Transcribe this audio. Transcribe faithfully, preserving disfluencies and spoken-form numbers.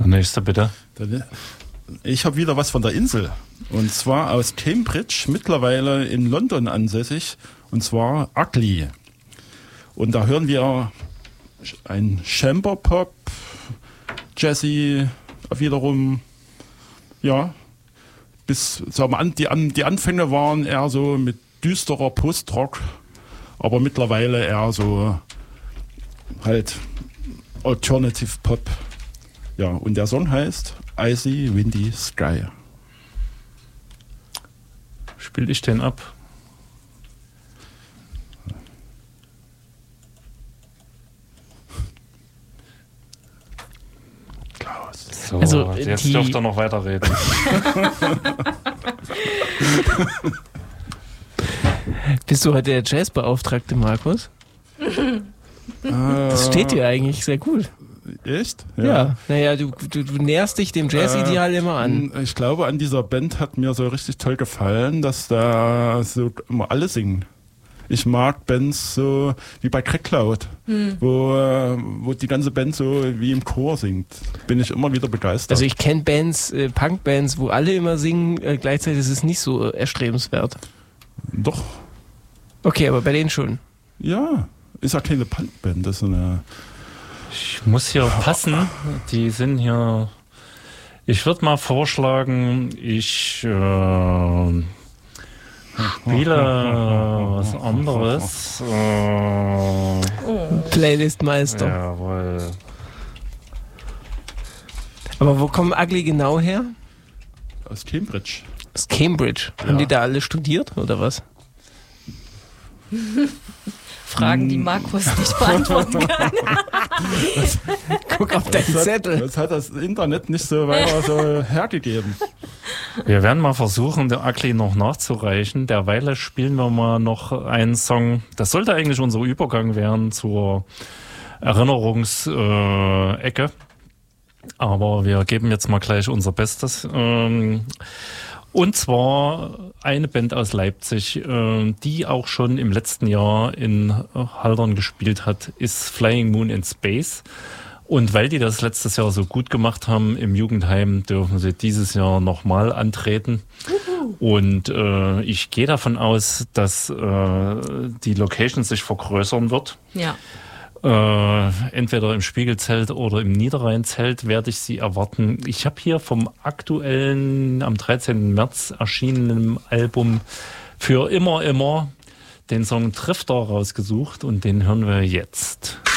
Der nächste bitte. Ich habe wieder was von der Insel. Und zwar aus Cambridge, mittlerweile in London ansässig. Und zwar Ugly. Und da hören wir ein Chamber-Pop, Jazzy, wiederum, ja, bis, sagen wir, die, die Anfänge waren eher so mit düsterer Post-Rock, aber mittlerweile eher so halt Alternative Pop. Ja, und der Song heißt Icy Windy Sky. Spiel ich den ab? Klaus. So, Also, jetzt die- dürft ihr noch weiterreden. Bist du heute der Jazzbeauftragte, Markus? Das steht dir eigentlich sehr gut. Echt? Ja. Naja, du, du, du näherst dich dem Jazz-Ideal Äh, immer an. Ich glaube, an dieser Band hat mir so richtig toll gefallen, dass da so immer alle singen. Ich mag Bands so wie bei Craig Cloud, Hm. wo, äh, wo die ganze Band so wie im Chor singt. Bin ich immer wieder begeistert. Also ich kenne Bands, äh, Punk-Bands, wo alle immer singen, äh, gleichzeitig ist es nicht so äh, erstrebenswert. Doch, Okay, aber bei denen schon. ja, ist ja keine Punkband, das ist so eine... Ich muss hier passen. Die sind hier. Ich würde mal vorschlagen, ich äh, spiele was anderes. Äh, Playlist-Meister. jawohl. Aber wo kommen Ugly genau her? Aus Cambridge. Aus Cambridge. Ja. Haben die da alle studiert oder was? Fragen, die Markus nicht beantworten kann. Guck auf deinen Das hat, Zettel. das hat das Internet nicht so weiter so hergegeben. Wir werden mal versuchen, der Ugly noch nachzureichen. Derweil spielen wir mal noch einen Song. Das sollte eigentlich unser Übergang werden zur Erinnerungsecke. Aber wir geben jetzt mal gleich unser Bestes. Ähm, Und zwar eine Band aus Leipzig, äh, die auch schon im letzten Jahr in Haldern gespielt hat, ist Flying Moon in Space. Und weil die das letztes Jahr so gut gemacht haben im Jugendheim, dürfen sie dieses Jahr nochmal antreten. Und äh, ich gehe davon aus, dass äh, die Location sich vergrößern wird. Ja. Äh, entweder im Spiegelzelt oder im Niederrheinzelt werde ich sie erwarten. Ich habe hier vom aktuellen, am dreizehnten März erschienenen Album Für immer, immer den Song Drifter rausgesucht und den hören wir jetzt.